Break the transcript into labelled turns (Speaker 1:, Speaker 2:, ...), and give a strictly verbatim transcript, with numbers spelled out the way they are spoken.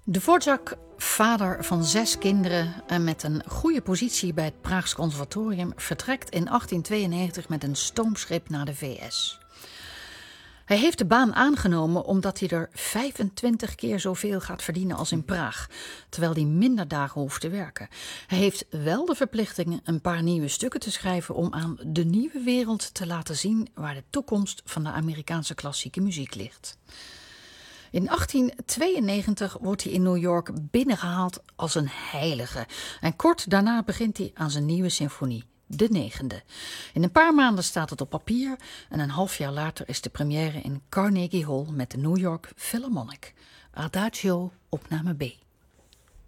Speaker 1: Dvorak, vader van zes kinderen en met een goede positie bij het Praags Conservatorium, vertrekt in achttien tweeënnegentig met een stoomschip naar de V S. Hij heeft de baan aangenomen omdat hij er vijfentwintig keer zoveel gaat verdienen als in Praag, terwijl hij minder dagen hoeft te werken. Hij heeft wel de verplichting een paar nieuwe stukken te schrijven om aan de nieuwe wereld te laten zien waar de toekomst van de Amerikaanse klassieke muziek ligt. In achttien tweeënnegentig wordt hij in New York binnengehaald als een heilige en kort daarna begint hij aan zijn nieuwe symfonie, de negende. In een paar maanden staat het op papier en een half jaar later is de première in Carnegie Hall met de New York Philharmonic. Adagio, opname B.